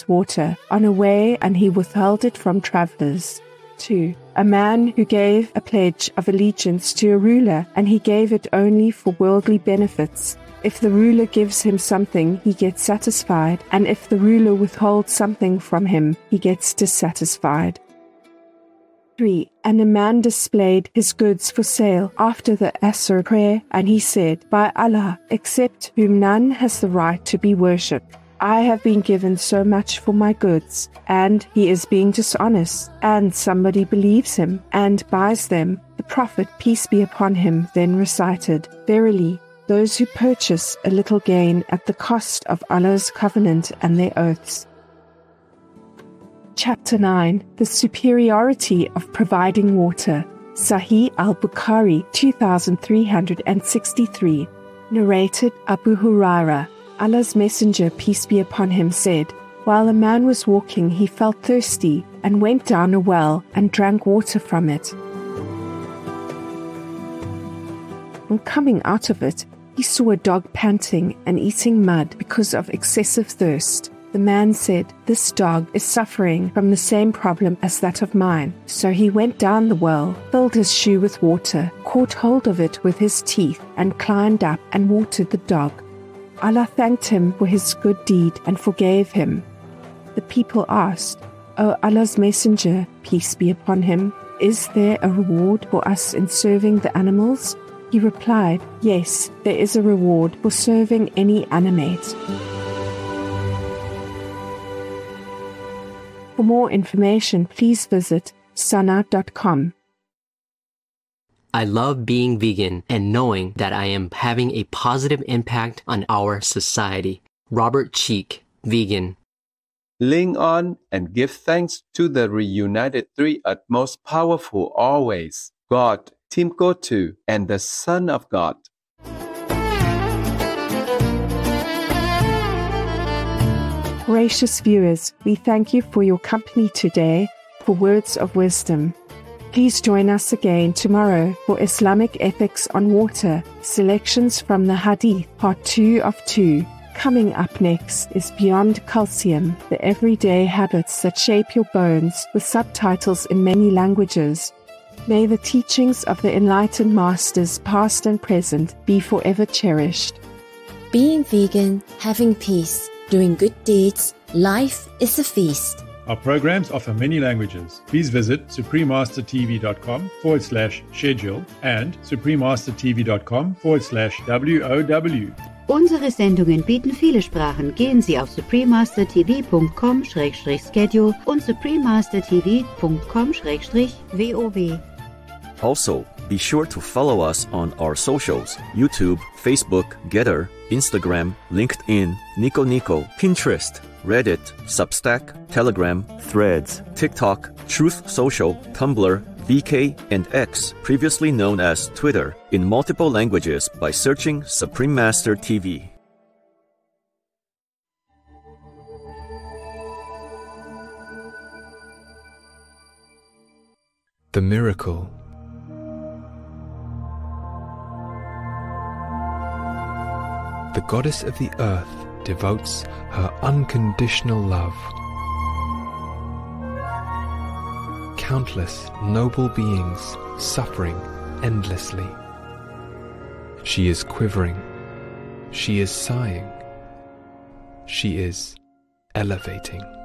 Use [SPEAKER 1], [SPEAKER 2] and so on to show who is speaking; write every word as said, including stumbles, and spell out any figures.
[SPEAKER 1] precious water on a way, and he withheld it from travelers. two. A man who gave a pledge of allegiance to a ruler, and he gave it only for worldly benefits. If the ruler gives him something, he gets satisfied, and if the ruler withholds something from him, he gets dissatisfied. three. And a man displayed his goods for sale after the Asr prayer, and he said, By Allah, except whom none has the right to be worshipped, I have been given so much for my goods, and he is being dishonest, and somebody believes him and buys them. The Prophet, peace be upon him, then recited, Verily, those who purchase a little gain at the cost of Allah's covenant and their oaths. Chapter nine. The superiority of providing water. Sahih al-Bukhari two thousand three hundred sixty-three. Narrated Abu Huraira. Allah's Messenger, peace be upon him, said, While a man was walking, he felt thirsty and went down a well and drank water from it. On coming out of it, he saw a dog panting and eating mud because of excessive thirst. The man said, This dog is suffering from the same problem as that of mine. So he went down the well, filled his shoe with water, caught hold of it with his teeth, and climbed up and watered the dog. Allah thanked him for his good deed and forgave him. The people asked, O Allah's Messenger, peace be upon him, is there a reward for us in serving the animals? He replied, Yes, there is a reward for serving any animate. For more information, please visit sana dot com.
[SPEAKER 2] I love being vegan and knowing that I am having a positive impact on our society. Robert Cheek, vegan.
[SPEAKER 3] Lean on and give thanks to the reunited three at most powerful always, God, Team Gotu, and the Son of God.
[SPEAKER 1] Gracious viewers, we thank you for your company today for Words of Wisdom. Please join us again tomorrow for Islamic Ethics on Water, selections from the Hadith, part two of two. Coming up next is Beyond Calcium, the everyday habits that shape your bones, with subtitles in many languages. May the teachings of the enlightened masters, past and present, be forever cherished.
[SPEAKER 4] Being vegan, having peace, doing good deeds, life is a feast.
[SPEAKER 5] Our programs offer many languages. Please visit suprememastertv.com forward slash schedule and suprememastertv.com forward slash WOW.
[SPEAKER 6] Unsere Sendungen bieten viele Sprachen. Gehen Sie auf suprememastertv.com slash schedule und suprememastertv.com slash WOW.
[SPEAKER 7] Also, be sure to follow us on our socials: YouTube, Facebook, Getter, Instagram, LinkedIn, Nico Nico, Pinterest, Reddit, Substack, Telegram, Threads, TikTok, Truth Social, Tumblr, V K, and X, previously known as Twitter, in multiple languages by searching Supreme Master T V.
[SPEAKER 8] The miracle. The goddess of the earth devotes her unconditional love. Countless noble beings suffering endlessly. She is quivering. She is sighing. She is elevating.